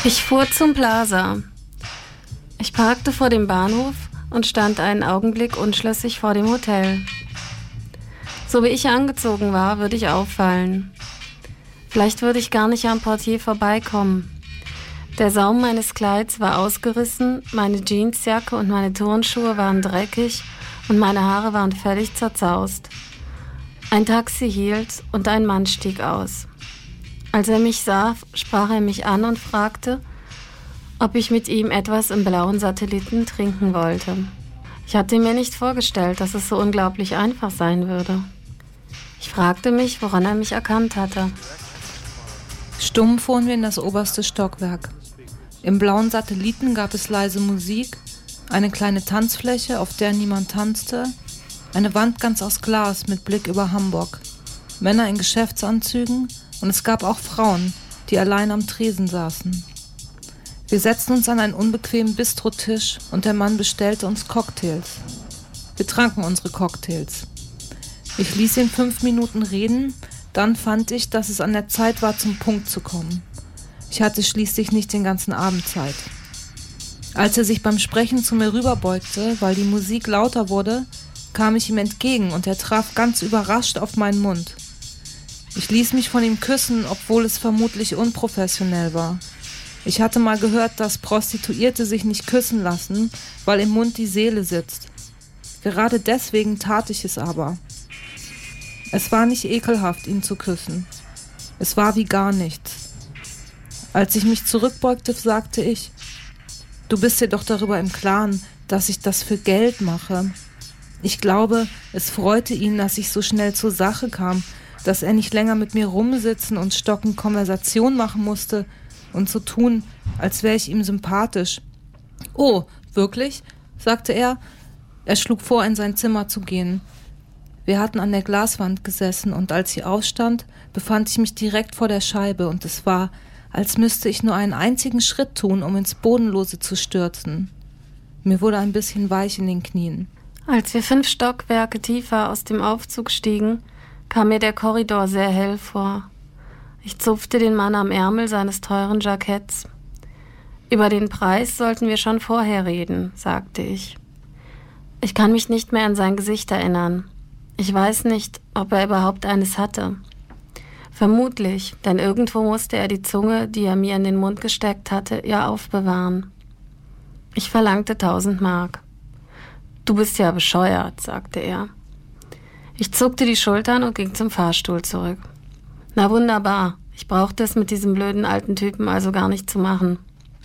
Ich fuhr zum Plaza. Ich parkte vor dem Bahnhof und stand einen Augenblick unschlüssig vor dem Hotel. So wie ich angezogen war, würde ich auffallen. Vielleicht würde ich gar nicht am Portier vorbeikommen. Der Saum meines Kleids war ausgerissen, meine Jeansjacke und meine Turnschuhe waren dreckig und meine Haare waren völlig zerzaust. Ein Taxi hielt und ein Mann stieg aus. Als er mich sah, sprach er mich an und fragte, ob ich mit ihm etwas im blauen Satelliten trinken wollte. Ich hatte mir nicht vorgestellt, dass es so unglaublich einfach sein würde. Ich fragte mich, woran er mich erkannt hatte. Stumm fuhren wir in das oberste Stockwerk. Im blauen Satelliten gab es leise Musik, eine kleine Tanzfläche, auf der niemand tanzte, eine Wand ganz aus Glas mit Blick über Hamburg, Männer in Geschäftsanzügen und es gab auch Frauen, die allein am Tresen saßen. Wir setzten uns an einen unbequemen Bistrotisch und der Mann bestellte uns Cocktails. Wir tranken unsere Cocktails. Ich ließ ihn 5 Minuten reden, dann fand ich, dass es an der Zeit war, zum Punkt zu kommen. Ich hatte schließlich nicht den ganzen Abend Zeit. Als er sich beim Sprechen zu mir rüberbeugte, weil die Musik lauter wurde, kam ich ihm entgegen und er traf ganz überrascht auf meinen Mund. Ich ließ mich von ihm küssen, obwohl es vermutlich unprofessionell war. Ich hatte mal gehört, dass Prostituierte sich nicht küssen lassen, weil im Mund die Seele sitzt. Gerade deswegen tat ich es aber. Es war nicht ekelhaft, ihn zu küssen. Es war wie gar nichts. Als ich mich zurückbeugte, sagte ich, du bist dir doch darüber im Klaren, dass ich das für Geld mache. Ich glaube, es freute ihn, dass ich so schnell zur Sache kam, dass er nicht länger mit mir rumsitzen und stockend Konversation machen musste und so tun, als wäre ich ihm sympathisch. Oh, wirklich? Sagte er. Er schlug vor, in sein Zimmer zu gehen. Wir hatten an der Glaswand gesessen und als sie aufstand, befand ich mich direkt vor der Scheibe und es war, als müsste ich nur einen einzigen Schritt tun, um ins Bodenlose zu stürzen. Mir wurde ein bisschen weich in den Knien. Als wir 5 Stockwerke tiefer aus dem Aufzug stiegen, kam mir der Korridor sehr hell vor. Ich zupfte den Mann am Ärmel seines teuren Jacketts. Über den Preis sollten wir schon vorher reden, sagte ich. Ich kann mich nicht mehr an sein Gesicht erinnern. Ich weiß nicht, ob er überhaupt eines hatte. Vermutlich, denn irgendwo musste er die Zunge, die er mir in den Mund gesteckt hatte, ja aufbewahren. Ich verlangte 1000 Mark. Du bist ja bescheuert, sagte er. Ich zuckte die Schultern und ging zum Fahrstuhl zurück. Na wunderbar, ich brauchte es mit diesem blöden alten Typen also gar nicht zu machen.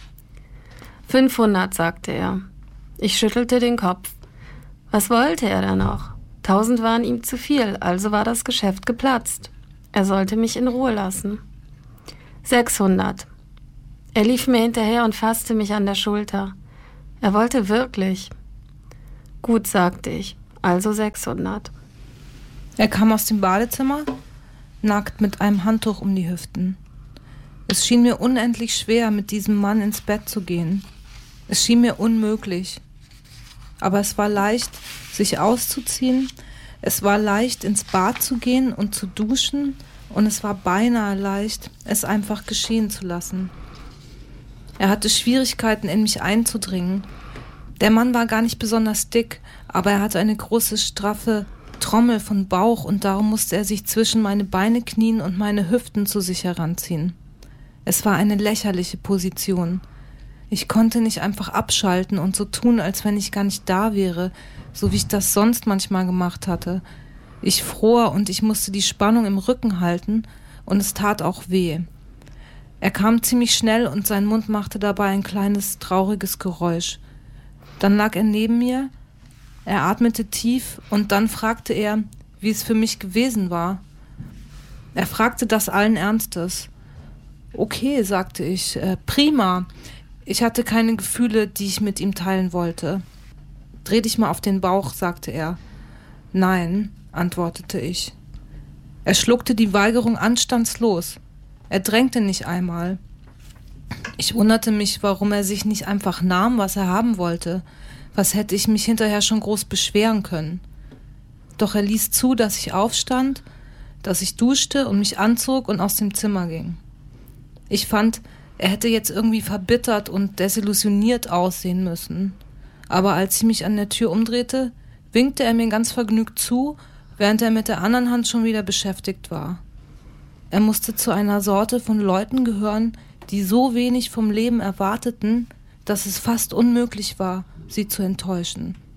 500, sagte er. Ich schüttelte den Kopf. Was wollte er da noch? 1000 waren ihm zu viel, also war das Geschäft geplatzt. Er sollte mich in Ruhe lassen. 600. Er lief mir hinterher und fasste mich an der Schulter. Er wollte wirklich. Gut, sagte ich, also 600. Er kam aus dem Badezimmer, nackt mit einem Handtuch um die Hüften. Es schien mir unendlich schwer, mit diesem Mann ins Bett zu gehen. Es schien mir unmöglich. Aber es war leicht, sich auszuziehen, es war leicht, ins Bad zu gehen und zu duschen und es war beinahe leicht, es einfach geschehen zu lassen. Er hatte Schwierigkeiten, in mich einzudringen. Der Mann war gar nicht besonders dick, aber er hatte eine große, straffe Trommel von Bauch und darum musste er sich zwischen meine Beine knien und meine Hüften zu sich heranziehen. Es war eine lächerliche Position. Ich konnte nicht einfach abschalten und so tun, als wenn ich gar nicht da wäre, so wie ich das sonst manchmal gemacht hatte. Ich fror und ich musste die Spannung im Rücken halten und es tat auch weh. Er kam ziemlich schnell und sein Mund machte dabei ein kleines, trauriges Geräusch. Dann lag er neben mir, er atmete tief und dann fragte er, wie es für mich gewesen war. Er fragte das allen Ernstes. Okay, sagte ich, prima. Ich hatte keine Gefühle, die ich mit ihm teilen wollte. Dreh dich mal auf den Bauch, sagte er. Nein, antwortete ich. Er schluckte die Weigerung anstandslos. Er drängte nicht einmal. Ich wunderte mich, warum er sich nicht einfach nahm, was er haben wollte. Was hätte ich mich hinterher schon groß beschweren können. Doch er ließ zu, dass ich aufstand, dass ich duschte und mich anzog und aus dem Zimmer ging. Ich fand, Er hätte jetzt irgendwie verbittert und desillusioniert aussehen müssen. Aber als ich mich an der Tür umdrehte, winkte er mir ganz vergnügt zu, während er mit der anderen Hand schon wieder beschäftigt war. Er musste zu einer Sorte von Leuten gehören, die so wenig vom Leben erwarteten, dass es fast unmöglich war, sie zu enttäuschen.